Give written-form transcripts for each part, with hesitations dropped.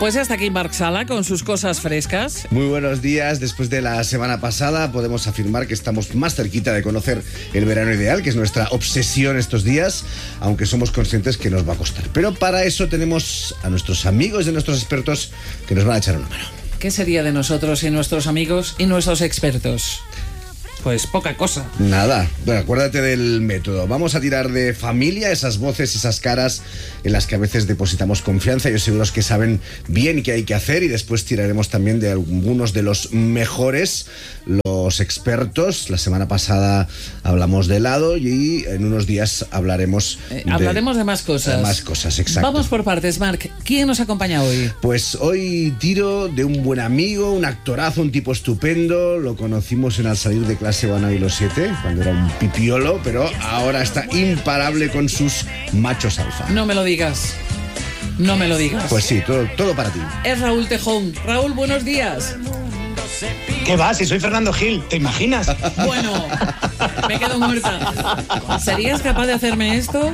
Pues hasta aquí Marc Sala con sus cosas frescas. Muy buenos días. Después de la semana pasada podemos afirmar que estamos más cerquita de conocer el verano ideal, que es nuestra obsesión estos días, aunque somos conscientes que nos va a costar. Pero para eso tenemos a nuestros amigos y a nuestros expertos que nos van a echar una mano. ¿Qué sería de nosotros y nuestros amigos y nuestros expertos? Pues poca cosa. Nada. Bueno, acuérdate del método. Vamos a tirar de familia, esas voces, esas caras en las que a veces depositamos confianza. Yo seguros que saben bien qué hay que hacer, y después tiraremos también de algunos de los mejores, los expertos. La semana pasada hablamos de helado y en unos días hablaremos hablaremos de más cosas. De más cosas, exacto. Vamos por partes, Marc. ¿Quién nos acompaña hoy? Pues hoy tiro de un buen amigo, un actorazo, un tipo estupendo. Lo conocimos en Al salir de clase Van a los 7, cuando era un pipiolo, pero ahora está imparable con sus machos alfa. No me lo digas. No me lo digas. Pues sí, todo para ti. Es Raúl Tejón. Raúl, buenos días. ¿Qué va? Si soy Fernando Gil, ¿te imaginas? Bueno, me quedo muerta. ¿Serías capaz de hacerme esto?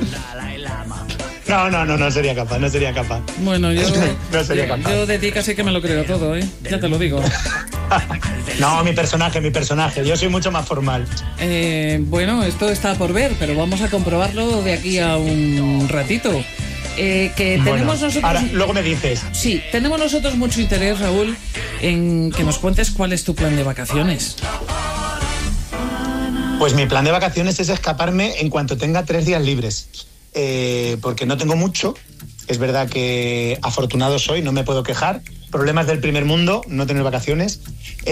No sería capaz. Bueno, yo no sería capaz. Yo de ti casi que me lo creo todo, ¿eh? Ya te lo digo. No, mi personaje. Yo soy mucho más formal. Bueno, esto está por ver, pero vamos a comprobarlo de aquí a un ratito. Que tenemos nosotros... Ahora, luego me dices. Sí, tenemos nosotros mucho interés, Raúl, en que nos cuentes cuál es tu plan de vacaciones. Pues mi plan de vacaciones es escaparme en cuanto tenga 3 días libres. Porque no tengo mucho. Es verdad que afortunado soy, no me puedo quejar. Problemas del primer mundo, no tener vacaciones.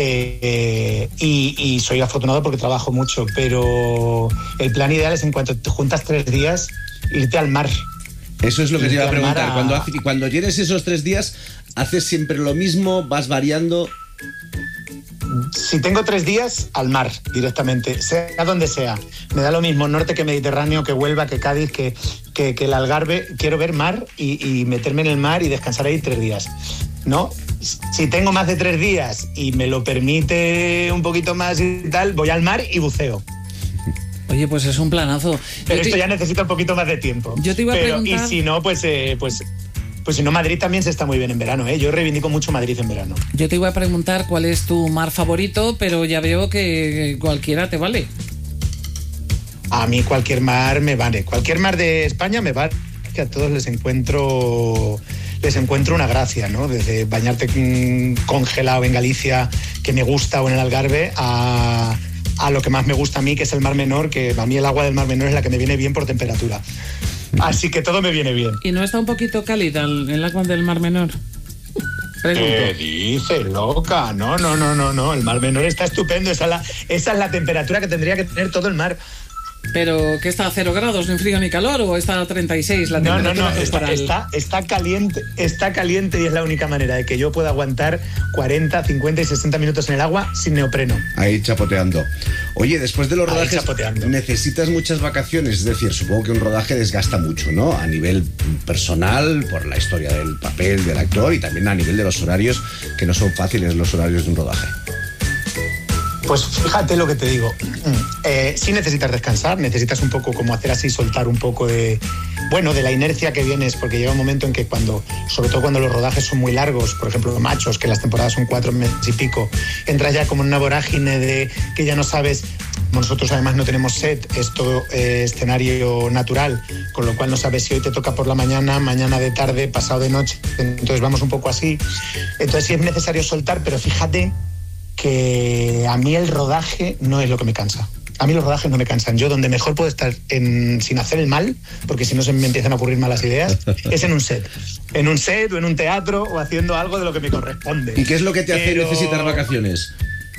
Y soy afortunado porque trabajo mucho. Pero el plan ideal es, en cuanto te juntas 3 días, irte al mar. Eso es lo que te iba a preguntar. Cuando tienes esos 3 días, ¿haces siempre lo mismo? ¿Vas variando? Si tengo 3 días, al mar directamente, sea donde sea. Me da lo mismo norte que Mediterráneo, que Huelva, que Cádiz, que el Algarve. Quiero ver mar y meterme en el mar y descansar ahí 3 días, ¿no? Si tengo más de 3 días y me lo permite un poquito más y tal, voy al mar y buceo. Oye, pues es un planazo. Pero esto ya necesita un poquito más de tiempo. Yo te iba a preguntar... Y si no, pues si no, Madrid también se está muy bien en verano, ¿eh? Yo reivindico mucho Madrid en verano. Yo te iba a preguntar cuál es tu mar favorito, pero ya veo que cualquiera te vale. A mí cualquier mar me vale. Cualquier mar de España me vale, que a todos les encuentro una gracia, ¿no? Desde bañarte congelado en Galicia, que me gusta, o en el Algarve, a lo que más me gusta a mí, que es el Mar Menor, que a mí el agua del Mar Menor es la que me viene bien por temperatura. Así que todo me viene bien. ¿Y no está un poquito cálida el agua del Mar Menor? Pregunto. ¿Qué dices, loca? No. El Mar Menor está estupendo. Esa es la temperatura que tendría que tener todo el mar. ¿Pero qué está a 0 grados, ni frío ni calor, o está a 36 la temperatura? No, está caliente y es la única manera de que yo pueda aguantar 40, 50 y 60 minutos en el agua sin neopreno. Ahí chapoteando. Oye, después de los rodajes necesitas muchas vacaciones, es decir, supongo que un rodaje desgasta mucho, ¿no? A nivel personal, por la historia del papel del actor, y también a nivel de los horarios, que no son fáciles los horarios de un rodaje. Pues fíjate lo que te digo. Sí necesitas descansar, necesitas un poco como hacer así, soltar un poco de la inercia que vienes, porque llega un momento en que sobre todo cuando los rodajes son muy largos, por ejemplo, Machos, que las temporadas son 4 meses y pico, entras ya como en una vorágine de que ya no sabes. Nosotros además no tenemos set, es todo escenario natural, con lo cual no sabes si hoy te toca por la mañana, mañana de tarde, pasado de noche. Entonces vamos un poco así. Entonces sí es necesario soltar, pero fíjate que a mí el rodaje no es lo que me cansa. A mí los rodajes no me cansan. Yo donde mejor puedo estar sin hacer el mal, porque si no se me empiezan a ocurrir malas ideas, es en un set. En un set o en un teatro, o haciendo algo de lo que me corresponde. ¿Y qué es lo que te hace necesitar vacaciones?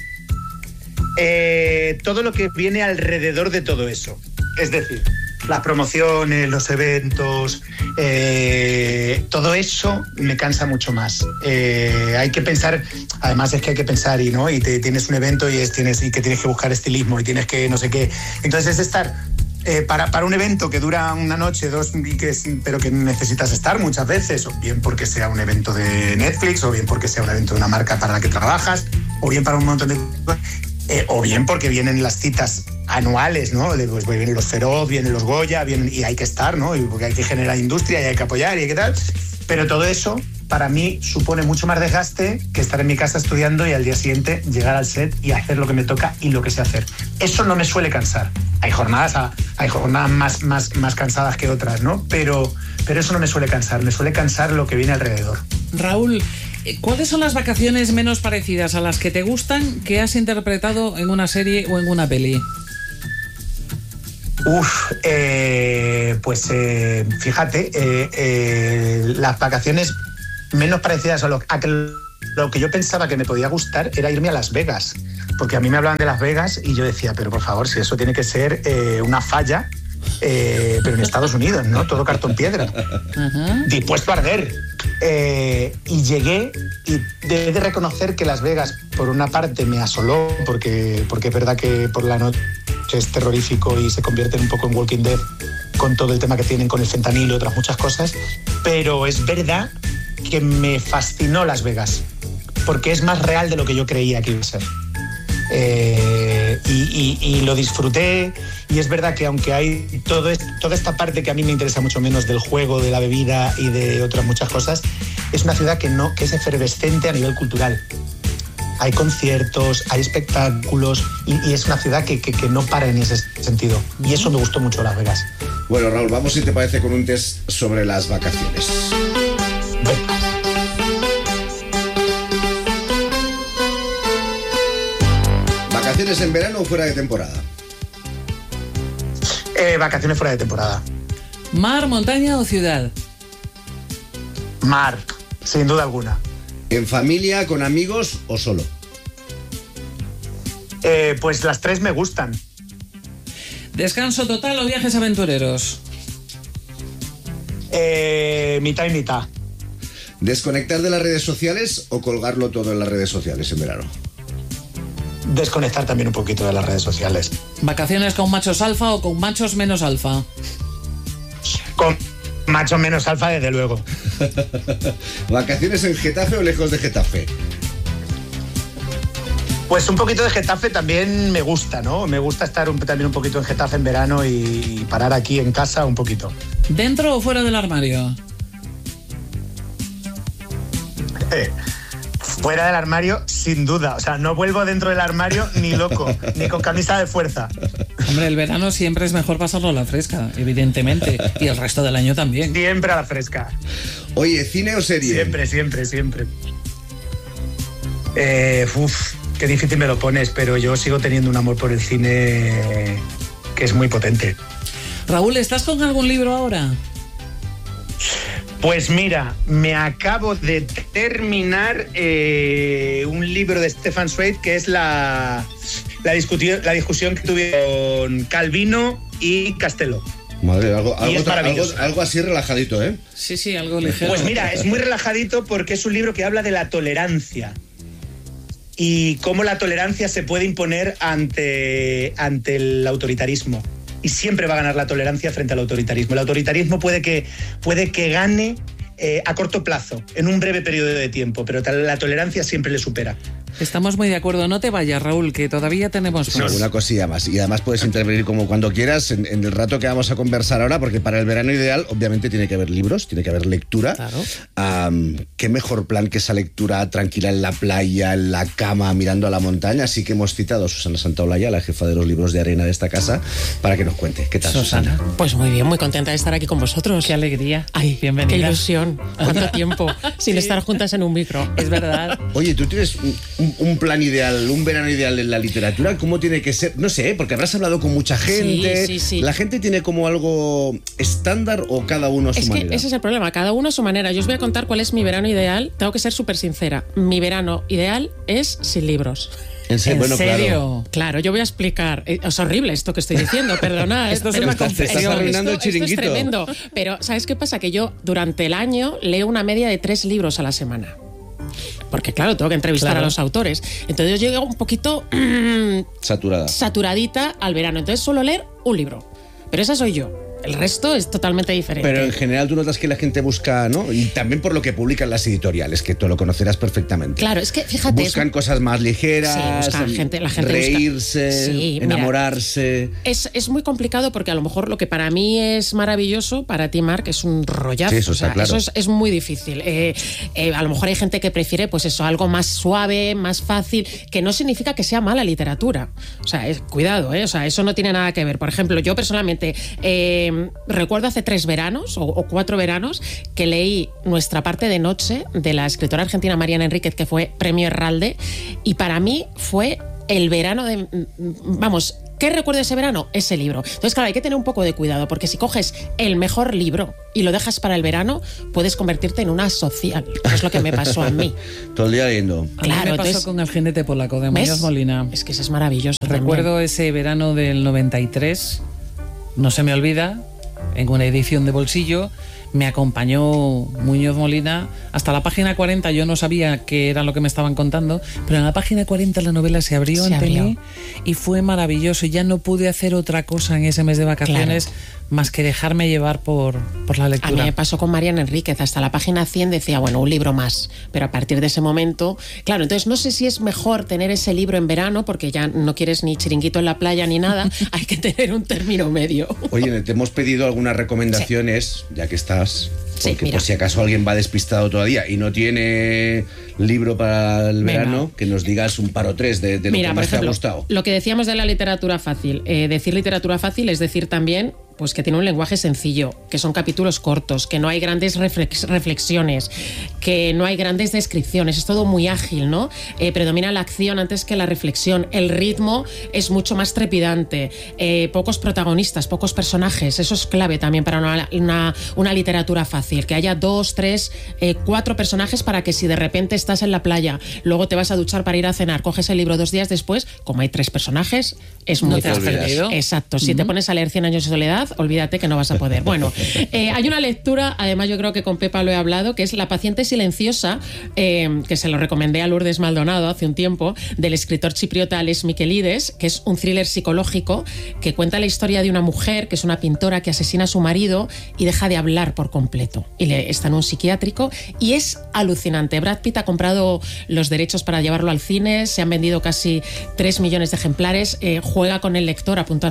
Todo lo que viene alrededor de todo eso. Es decir, las promociones, los eventos, todo eso me cansa mucho más. Hay que pensar, además es que hay que pensar y tienes un evento y que tienes que buscar estilismo y tienes que no sé qué. Entonces es estar para un evento que dura una noche, 2, pero que necesitas estar muchas veces, o bien porque sea un evento de Netflix, o bien porque sea un evento de una marca para la que trabajas, o bien para un montón de cosas. O bien porque vienen las citas anuales, ¿no? Pues vienen los Feroz, vienen los Goya, y hay que estar, ¿no? Y porque hay que generar industria y hay que apoyar y hay que tal. Pero todo eso para mí supone mucho más desgaste que estar en mi casa estudiando y al día siguiente llegar al set y hacer lo que me toca y lo que sé hacer. Eso no me suele cansar. Hay jornadas más cansadas que otras, ¿no? Pero eso no me suele cansar. Me suele cansar lo que viene alrededor. Raúl, ¿cuáles son las vacaciones menos parecidas a las que te gustan que has interpretado en una serie o en una peli? Fíjate, las vacaciones menos parecidas a lo que yo pensaba que me podía gustar era irme a Las Vegas, porque a mí me hablaban de Las Vegas y yo decía, pero por favor, si eso tiene que ser una falla, pero en Estados Unidos, ¿no? Todo cartón piedra. Dispuesto a arder. Y llegué y he de reconocer que Las Vegas, por una parte, me asoló, porque es verdad que por la noche es terrorífico y se convierte un poco en Walking Dead con todo el tema que tienen con el fentanilo y otras muchas cosas, pero es verdad que me fascinó Las Vegas, porque es más real de lo que yo creía que iba a ser. Y lo disfruté, y es verdad que aunque hay toda esta parte que a mí me interesa mucho menos del juego, de la bebida y de otras muchas cosas, es una ciudad que es efervescente a nivel cultural. Hay conciertos, hay espectáculos y es una ciudad que no para en ese sentido. Y eso me gustó mucho, Las Vegas. Bueno, Raúl, vamos, si te parece, con un test sobre las vacaciones. ¿Vacaciones en verano o fuera de temporada? Vacaciones fuera de temporada. ¿Mar, montaña o ciudad? Mar, sin duda alguna. ¿En familia, con amigos o solo? Pues las tres me gustan. ¿Descanso total o viajes aventureros? Mitad y mitad. ¿Desconectar de las redes sociales o colgarlo todo en las redes sociales en verano? Desconectar también un poquito de las redes sociales. ¿Vacaciones con machos alfa o con machos menos alfa? Con machos menos alfa, desde luego. ¿Vacaciones en Getafe o lejos de Getafe? Pues un poquito de Getafe también me gusta, ¿no? Me gusta estar también un poquito en Getafe en verano y parar aquí en casa un poquito. ¿Dentro o fuera del armario? Fuera del armario, sin duda. O sea, no vuelvo dentro del armario ni loco, ni con camisa de fuerza. Hombre, el verano siempre es mejor pasarlo a la fresca, evidentemente. Y el resto del año también. Siempre a la fresca. Oye, ¿cine o serie? Siempre. Qué difícil me lo pones, pero yo sigo teniendo un amor por el cine que es muy potente. Raúl, ¿estás con algún libro ahora? Pues mira, me acabo de terminar un libro de Stefan Zweig, que es la discusión que tuvieron Calvino y Castelo. Madre, algo así relajadito, ¿eh? Sí, algo ligero. Pues mira, es muy relajadito porque es un libro que habla de la tolerancia y cómo la tolerancia se puede imponer ante el autoritarismo. Y siempre va a ganar la tolerancia frente al autoritarismo. El autoritarismo puede que gane a corto plazo, en un breve periodo de tiempo, pero la tolerancia siempre le supera. Estamos muy de acuerdo. No te vayas, Raúl, que todavía tenemos más. Una cosilla más. Y además puedes intervenir como cuando quieras en el rato que vamos a conversar ahora, porque para el verano ideal, obviamente, tiene que haber libros, tiene que haber lectura. Claro. Qué mejor plan que esa lectura tranquila en la playa, en la cama, mirando a la montaña. Así que hemos citado a Susana Santaolalla, la jefa de los libros de arena de esta casa, para que nos cuente. ¿Qué tal, Susana? Pues muy bien, muy contenta de estar aquí con vosotros. Qué alegría. Ay, bienvenida. Qué ilusión. ¿Cuánto tiempo sin estar juntas en un micro? Es verdad. Oye, ¿tú tienes un plan ideal, un verano ideal en la literatura? ¿Cómo tiene que ser? No sé, porque habrás hablado con mucha gente. Sí. ¿La gente tiene como algo estándar o cada uno a su manera? Es que ese es el problema, cada uno a su manera. Yo os voy a contar cuál es mi verano ideal. Tengo que ser súper sincera. Mi verano ideal es sin libros. ¿En serio? ¿En serio? Claro, yo voy a explicar. Es horrible esto que estoy diciendo, perdonad. Esto es una confesión. Estás arruinando el chiringuito. Esto es tremendo. Pero, ¿sabes qué pasa? Que yo durante el año leo una media de 3 libros a la semana. Porque, claro, tengo que entrevistar a los autores. Entonces yo llego un poquito saturadita al verano. Entonces suelo leer un libro. Pero esa soy yo. El resto es totalmente diferente. Pero en general tú notas que la gente busca, ¿no? Y también por lo que publican las editoriales, que tú lo conocerás perfectamente. Claro, es que fíjate... Buscan cosas más ligeras, sí, la gente reírse, sí, enamorarse... Mira, es muy complicado porque a lo mejor lo que para mí es maravilloso, para ti, Marc, es un rollazo. Sí, eso está claro. Eso es muy difícil. A lo mejor hay gente que prefiere, pues eso, algo más suave, más fácil, que no significa que sea mala literatura. O sea, cuidado, o sea, eso no tiene nada que ver. Por ejemplo, yo personalmente... recuerdo hace 3 veranos o 4 veranos que leí Nuestra parte de noche de la escritora argentina Mariana Enríquez, que fue premio Herralde, y para mí fue el verano de... Vamos, ¿qué recuerdo de ese verano? Ese libro. Entonces, claro, hay que tener un poco de cuidado, porque si coges el mejor libro y lo dejas para el verano, puedes convertirte en una social. Eso es lo que me pasó a mí. Todo el día leyendo. Claro, a mí me pasó con El jinete polaco de Muñoz Molina. Es que ese es maravilloso. Recuerdo también. Ese verano del 93, no se me olvida, en una edición de bolsillo, me acompañó Muñoz Molina hasta la página 40. Yo no sabía qué era lo que me estaban contando, pero en la página 40 la novela se abrió ante mí y fue maravilloso. Ya no pude hacer otra cosa en ese mes de vacaciones, claro, más que dejarme llevar por la lectura. A mí me pasó con Mariana Enríquez. Hasta la página 100 decía, bueno, un libro más. Pero a partir de ese momento, claro, entonces no sé si es mejor tener ese libro en verano, porque ya no quieres ni chiringuito en la playa ni nada. Hay que tener un término medio. Oye, te hemos pedido algunas recomendaciones, ya que estás... Porque por si acaso alguien va despistado todavía y no tiene libro para el verano, que nos digas un par o tres de lo que más te ha gustado. Lo que decíamos de la literatura fácil. Decir literatura fácil es decir también pues que tiene un lenguaje sencillo, que son capítulos cortos, que no hay grandes reflexiones, que no hay grandes descripciones, es todo muy ágil, ¿no? Predomina la acción antes que la reflexión, el ritmo es mucho más trepidante, pocos protagonistas, pocos personajes, eso es clave también para una literatura fácil, que haya 2, 3, 4 personajes para que si de repente estás en la playa, luego te vas a duchar para ir a cenar, coges el libro 2 días después, como hay 3 personajes, es muy fácil. Exacto, si te pones a leer 100 años de soledad, olvídate que no vas a poder. Bueno, hay una lectura, además yo creo que con Pepa lo he hablado, que es La paciente silenciosa, que se lo recomendé a Lourdes Maldonado hace un tiempo, del escritor chipriota Ales Miquelides, que es un thriller psicológico que cuenta la historia de una mujer que es una pintora que asesina a su marido y deja de hablar por completo. Y está en un psiquiátrico y es alucinante. Brad Pitt ha comprado los derechos para llevarlo al cine, se han vendido casi 3 millones de ejemplares, juega con el lector, apuntad,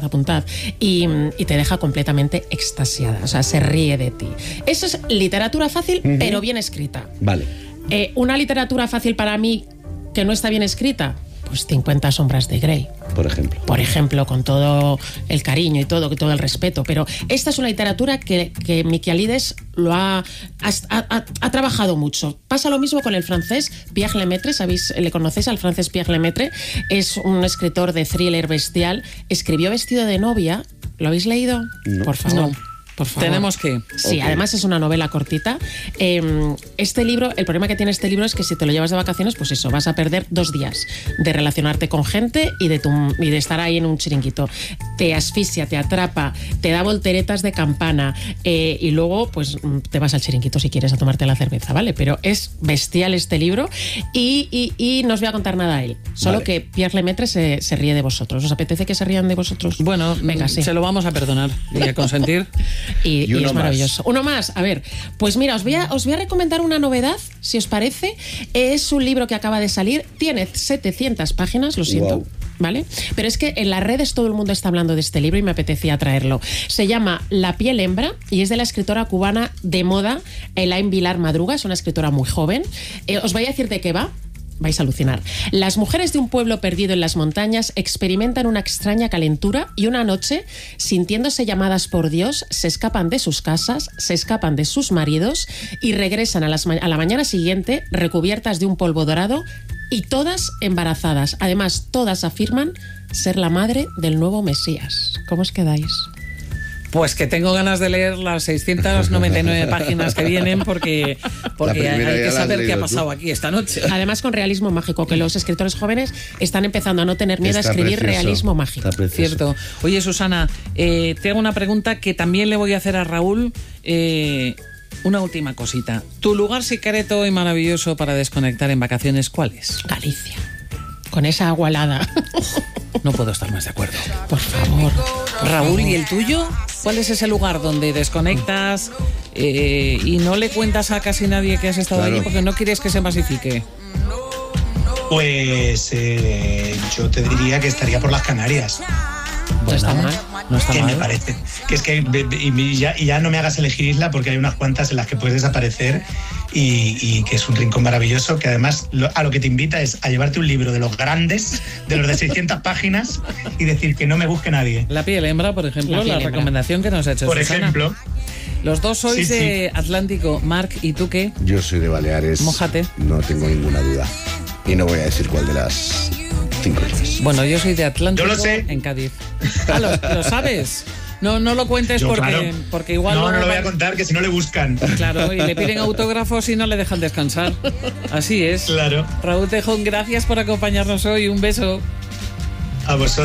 y te deja completamente extasiada, o sea, se ríe de ti. Eso es literatura fácil, pero bien escrita. Vale. Una literatura fácil para mí que no está bien escrita, pues 50 sombras de Grey. Por ejemplo, con todo el cariño y todo el respeto. Pero esta es una literatura que Miquelides lo ha trabajado mucho. Pasa lo mismo con el francés Pierre Lemaitre. ¿Le conocéis al francés Pierre Lemaitre? Es un escritor de thriller bestial. Escribió Vestido de novia. ¿Lo habéis leído? No. Por favor. No. Por favor. Tenemos que... Sí, además es una novela cortita. Este libro, el problema que tiene este libro es que si te lo llevas de vacaciones, pues eso, vas a perder 2 días de relacionarte con gente y de estar ahí en un chiringuito. Te asfixia, te atrapa, te da volteretas de campana y luego pues te vas al chiringuito si quieres a tomarte la cerveza, ¿vale? Pero es bestial este libro y no os voy a contar nada a él. Solo que Pierre Lemaitre se ríe de vosotros. ¿Os apetece que se rían de vosotros? Bueno, venga, sí. Se lo vamos a perdonar y a consentir. Y es maravilloso. Uno más, a ver, pues mira, os voy a recomendar una novedad, si os parece. Es un libro que acaba de salir, tiene 700 páginas, lo siento. Wow. ¿Vale? Pero es que en las redes todo el mundo está hablando de este libro y me apetecía traerlo. Se llama La piel hembra y es de la escritora cubana de moda Elaine Vilar Madruga, es una escritora muy joven. Os voy a decir de qué va. Vais a alucinar. Las mujeres de un pueblo perdido en las montañas experimentan una extraña calentura y una noche, sintiéndose llamadas por Dios, se escapan de sus casas, se escapan de sus maridos y regresan a la mañana siguiente recubiertas de un polvo dorado y todas embarazadas. Además, todas afirman ser la madre del nuevo Mesías. ¿Cómo os quedáis? Pues que tengo ganas de leer las 699 páginas que vienen porque hay que saber qué ha pasado aquí esta noche. Además con realismo mágico, que los escritores jóvenes están empezando a no tener miedo a escribir realismo mágico. Cierto. Oye, Susana, te hago una pregunta que también le voy a hacer a Raúl. Una última cosita. ¿Tu lugar secreto y maravilloso para desconectar en vacaciones cuál es? Galicia. Con esa agua helada. No puedo estar más de acuerdo. Por favor. Raúl, ¿y el tuyo? ¿Cuál es ese lugar donde desconectas y no le cuentas a casi nadie que has estado allí porque no quieres que se masifique? Pues yo te diría que estaría por las Canarias. No está mal. No está Que mal. me parece. Que es que y ya no me hagas elegir isla porque hay unas cuantas en las que puedes desaparecer y que es un rincón maravilloso que además a lo que te invita es a llevarte un libro de los grandes, de los de 600 páginas y decir que no me busque nadie. La piel hembra, por ejemplo, La piel la hembra. recomendación que nos ha hecho Por Susana. ejemplo, Los dos sois Sí, de Atlántico. Marc, ¿y tú qué? Yo soy de Baleares. Mójate. No tengo ninguna duda. Y no voy a decir cuál de las 5 islas. Bueno, yo soy de Atlántico. Yo lo sé. En Cádiz. Ah, ¿lo sabes? No lo cuentes yo, porque, claro. porque igual... No luego lo voy va- a contar, que si no le buscan. Claro, y le piden autógrafos y no le dejan descansar. Así es. Claro. Raúl Tejón, gracias por acompañarnos hoy. Un beso. A vosotros.